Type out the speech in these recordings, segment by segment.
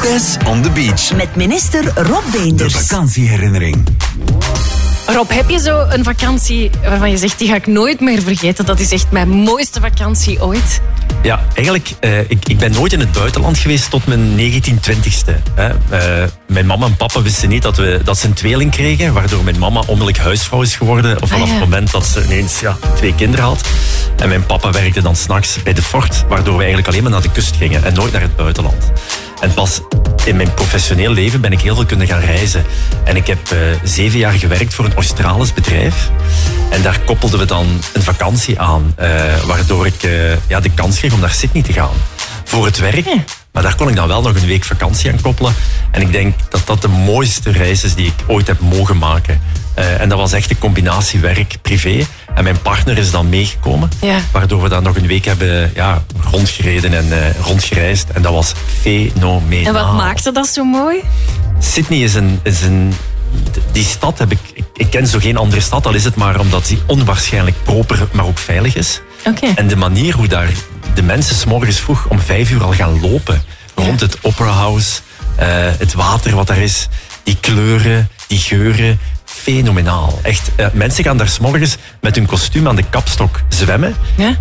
Tess on the Beach. Met minister Rob De Beenders. vakantieherinnering. Rob, heb je zo een vakantie waarvan je zegt, die ga ik nooit meer vergeten? Dat is echt mijn mooiste vakantie ooit. Ja, eigenlijk, ik ben nooit in het buitenland geweest tot mijn 1920ste. Mijn mama en papa wisten niet dat ze een tweeling kregen, waardoor mijn mama onmiddellijk huisvrouw is geworden vanaf het moment dat ze ineens 2 kinderen had. En mijn papa werkte dan 's nachts bij de Fort, waardoor we eigenlijk alleen maar naar de kust gingen en nooit naar het buitenland. En pas in mijn professioneel leven ben ik heel veel kunnen gaan reizen. En ik heb 7 jaar gewerkt voor een Australisch bedrijf. En daar koppelden we dan een vakantie aan, waardoor ik de kans kreeg om naar Sydney te gaan. Voor het werk. Maar daar kon ik dan wel nog een week vakantie aan koppelen. En ik denk dat dat de mooiste reis is die ik ooit heb mogen maken. En dat was echt een combinatie werk-privé. En mijn partner is dan meegekomen. Ja. Waardoor we dan nog een week hebben rondgereden en rondgereisd. En dat was fenomenaal. En wat maakte dat zo mooi? Sydney is een die stad heb ik ken zo geen andere stad, al is het maar omdat die onwaarschijnlijk proper, maar ook veilig is. Okay. En de manier hoe daar de mensen 's morgens vroeg om 5 uur al gaan lopen rond het Opera House, het water wat daar is, die kleuren, die geuren, fenomenaal. Echt, mensen gaan daar 's morgens met hun kostuum aan de kapstok zwemmen. Ja?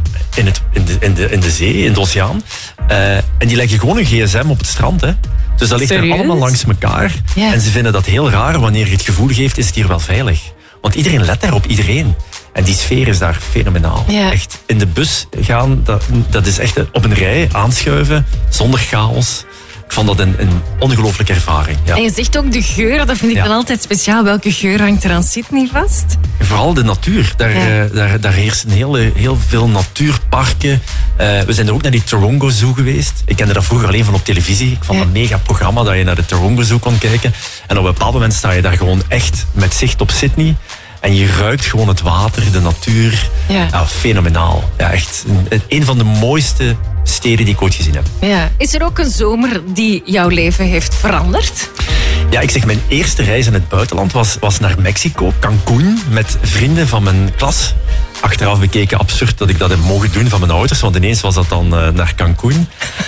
In de zee, in de oceaan. En die leggen gewoon hun gsm op het strand. Hè. Dus dat ligt er allemaal langs elkaar. Ja. En ze vinden dat heel raar. Wanneer je het gevoel geeft, is het hier wel veilig. Want iedereen let daar op iedereen. En die sfeer is daar fenomenaal. Ja. Echt, in de bus gaan, dat is echt op een rij aanschuiven, zonder chaos. Ik vond dat een ongelooflijke ervaring. Ja. En je zegt ook de geur, dat vind ik dan altijd speciaal. Welke geur hangt er aan Sydney vast? Vooral de natuur. Daar heersen heel veel natuurparken. We zijn er ook naar die Taronga Zoo geweest. Ik kende dat vroeger alleen van op televisie. Ik vond dat een mega programma dat je naar de Taronga Zoo kon kijken. En op een bepaald moment sta je daar gewoon echt met zicht op Sydney. En je ruikt gewoon het water, de natuur. Ja, fenomenaal. Ja, echt een van de mooiste steden die ik ooit gezien heb. Ja. Is er ook een zomer die jouw leven heeft veranderd? Ja, ik zeg, mijn eerste reis in het buitenland was naar Mexico, Cancún, met vrienden van mijn klas. Achteraf bekeken absurd dat ik dat heb mogen doen van mijn ouders, want ineens was dat dan naar Cancún.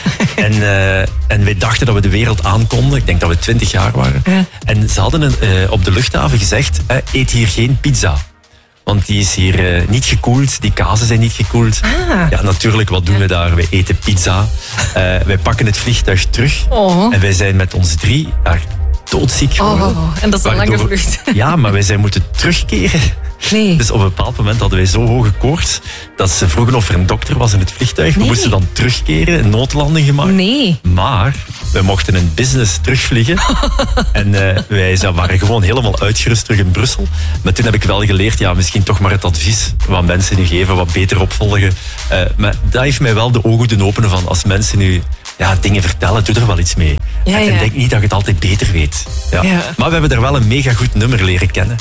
En wij dachten dat we de wereld aankonden. Ik denk dat we 20 jaar waren. En ze hadden op de luchthaven gezegd, eet hier geen pizza. Want die is hier niet gekoeld, die kazen zijn niet gekoeld. Ja, natuurlijk, wat doen we daar? We eten pizza. Wij pakken het vliegtuig terug. En wij zijn met ons 3 daar doodziek geworden. En dat is een lange vlucht. Ja, maar wij zijn moeten terugkeren. Nee. Dus op een bepaald moment hadden wij zo hoge koorts dat ze vroegen of er een dokter was in het vliegtuig. We moesten dan terugkeren, een noodlanding gemaakt. Nee. Maar we mochten een business terugvliegen. En wij waren gewoon helemaal uitgerust terug in Brussel. Maar toen heb ik wel geleerd, misschien toch maar het advies wat mensen nu geven, wat beter opvolgen. Maar dat heeft mij wel de ogen doen openen van als mensen nu dingen vertellen, doe er wel iets mee. En denk niet dat je het altijd beter weet. Ja. Ja. Maar we hebben daar wel een mega goed nummer leren kennen.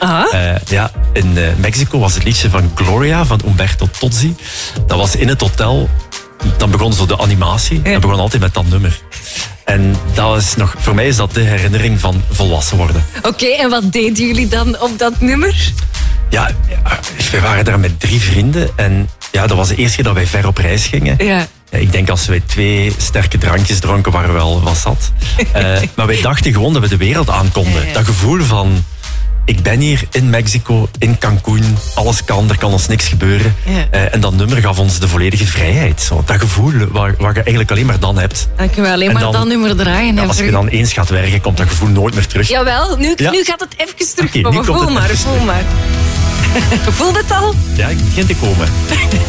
In Mexico was het liedje van Gloria van Umberto Tozzi. Dat was in het hotel. Dan begon zo de animatie. Dat begon altijd met dat nummer. En dat is nog, voor mij is dat de herinnering van volwassen worden. Oké, en wat deden jullie dan op dat nummer? Ja, we waren daar met 3 vrienden. En dat was de eerste keer dat wij ver op reis gingen. Ja. Ik denk als wij 2 sterke drankjes dronken, waren we wel wat zat. Maar wij dachten gewoon dat we de wereld aankonden. Dat gevoel van, ik ben hier in Mexico, in Cancún, alles kan, er kan ons niks gebeuren. En dat nummer gaf ons de volledige vrijheid. Zo, dat gevoel wat je eigenlijk alleen maar dan hebt. Dan kunnen we alleen maar dat nummer draaien. Als je dan eens gaat werken, komt dat gevoel nooit meer terug. Jawel, nu gaat het even terugkomen. Voel maar. Voel het al? Ja, ik begin te komen.